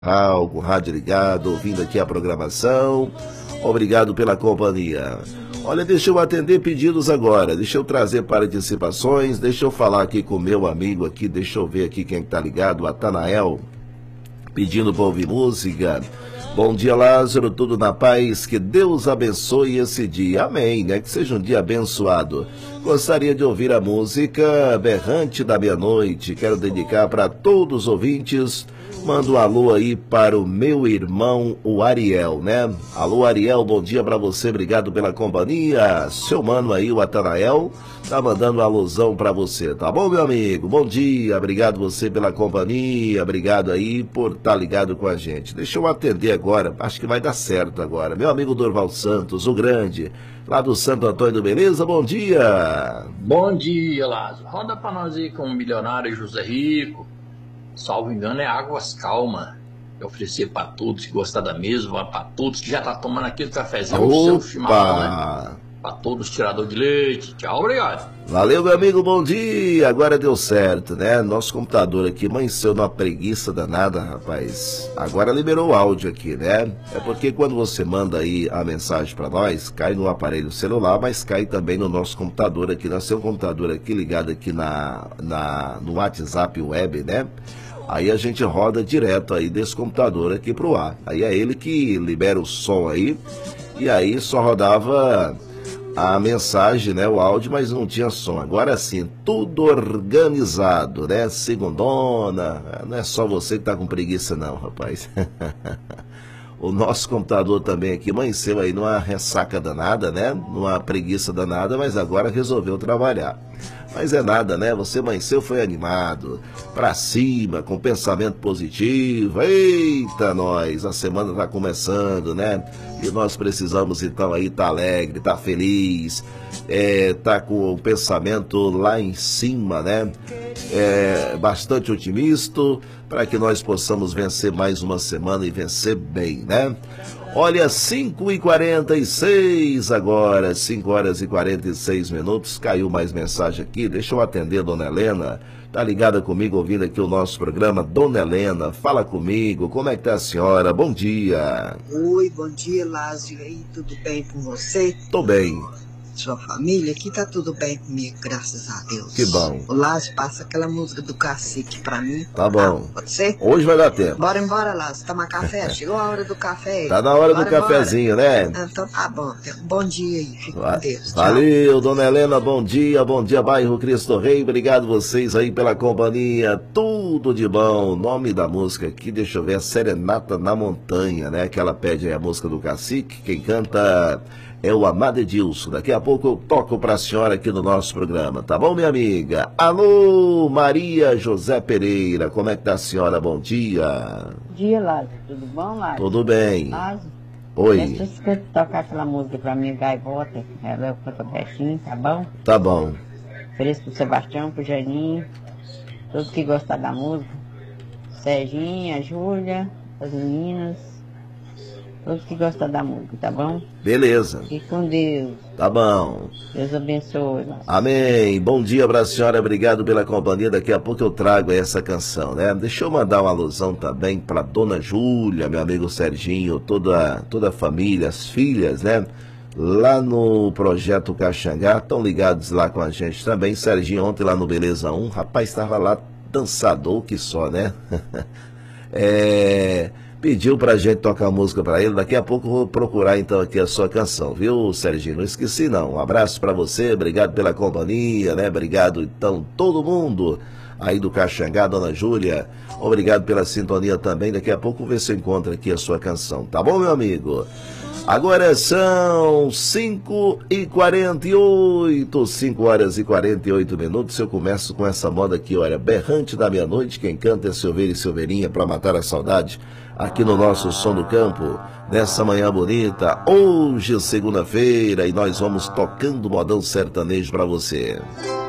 Com o rádio ligado, ouvindo aqui a programação. Obrigado pela companhia. Olha, deixa eu atender pedidos agora, deixa eu trazer participações, deixa eu falar aqui com o meu amigo aqui, deixa eu ver aqui quem tá ligado, Atanael, pedindo para ouvir música. Bom dia, Lázaro, tudo na paz, que Deus abençoe esse dia, amém, né? Que seja um dia abençoado. Gostaria de ouvir a música Berrante da Meia-Noite, quero dedicar para todos os ouvintes. Manda um alô aí para o meu irmão, o Ariel, né? Alô, Ariel, bom dia para você, obrigado pela companhia. Seu mano aí, o Atanael, tá mandando um alusão para você, tá bom, meu amigo? Bom dia, obrigado você pela companhia, obrigado aí por estar ligado com a gente. Deixa eu atender agora, acho que vai dar certo agora. Meu amigo Dorval Santos, o grande, lá do Santo Antônio, beleza? Bom dia! Bom dia, Lázaro. Roda para nós aí com o milionário José Rico. Salvo engano, é Águas Calma. Eu ofereci para todos que gostar da mesa, para todos que já tá tomando aquele cafezinho, o seu chimarrão, né? Para todos os tiradores de leite. Tchau, obrigado. Valeu, meu amigo, bom dia. Agora deu certo, né? Nosso computador aqui amanheceu numa preguiça danada, rapaz. Agora liberou o áudio aqui, né? É porque quando você manda aí a mensagem para nós, cai no aparelho celular, mas cai também no nosso computador aqui, no seu computador aqui ligado aqui no WhatsApp web, né? Aí a gente roda direto aí desse computador aqui pro ar. Aí é ele que libera o som aí, e aí só rodava a mensagem, né, o áudio, mas não tinha som. Agora sim, tudo organizado, né? Segundona, não é só você que tá com preguiça não, rapaz. O nosso computador também aqui amanheceu aí numa ressaca danada, né? Numa preguiça danada, mas agora resolveu trabalhar. Mas é nada, né? Você amanheceu, foi animado, pra cima, com pensamento positivo. Eita, nós, a semana tá começando, né? E nós precisamos então aí tá alegre, tá feliz, tá com o pensamento lá em cima, né? Bastante otimista, para que nós possamos vencer mais uma semana e vencer bem, né? Olha, 5h46 agora, 5h46, caiu mais mensagem aqui, deixa eu atender, Dona Helena, tá ligada comigo ouvindo aqui o nosso programa. Dona Helena, fala comigo, como é que tá a senhora? Bom dia. Oi, bom dia, Lázaro, e aí, tudo bem com você? Tô bem. Sua família? Aqui tá tudo bem comigo, graças a Deus. Que bom. O Lázaro, passa aquela música do Cacique pra mim. Tá bom. Pode ser? Hoje vai dar tempo. Bora embora, Lázaro, tomar café. Chegou a hora do café. Tá na hora do cafezinho, né? Então tá bom. Bom dia aí. Fique com Deus. Valeu, Dona Helena, bom dia, bairro Cristo Rei. Obrigado vocês aí pela companhia. Tudo de bom. Nome da música aqui, deixa eu ver, Serenata na Montanha, né? Que ela pede aí a música do Cacique. Quem canta é o Amado Edilson. Daqui a pouco eu toco pra senhora aqui no nosso programa, tá bom, minha amiga? Alô, Maria José Pereira, como é que tá a senhora? Bom dia. Bom dia, Lázaro. Tudo bom, Lázaro? Tudo bem. Lázaro, oi. deixa eu tocar aquela música pra mim, Gaivota, ela é o Canta Baixinho, tá bom? Tá bom. Ofereço pro Sebastião, pro Janinho, todos que gostam da música, Serginho, a Júlia, as meninas, todos que gostam da música, tá bom? Beleza. Fique com Deus. Tá bom. Deus abençoe. Amém. Bom dia pra senhora, obrigado pela companhia. Daqui a pouco eu trago essa canção, né? Deixa eu mandar uma alusão também pra Dona Júlia, meu amigo Serginho, toda a família, as filhas, né? Lá no Projeto Caxangá, estão ligados lá com a gente também. Serginho ontem lá no Beleza 1, rapaz, estava lá dançador que só, né? Pediu pra gente tocar música pra ele, daqui a pouco eu vou procurar então aqui a sua canção, viu, Serginho? Não esqueci não, um abraço pra você, obrigado pela companhia, né? Obrigado então todo mundo aí do Caxangá, Dona Júlia, obrigado pela sintonia também, daqui a pouco eu vou ver se eu encontro aqui a sua canção, tá bom, meu amigo? Agora são 5h48, 5h48. Eu começo com essa moda aqui, olha, Berrante da Meia-Noite, quem canta é Silveira e Silveirinha pra matar a saudade, aqui no nosso Som do Campo, nessa manhã bonita, hoje segunda-feira, e nós vamos tocando modão sertanejo pra você.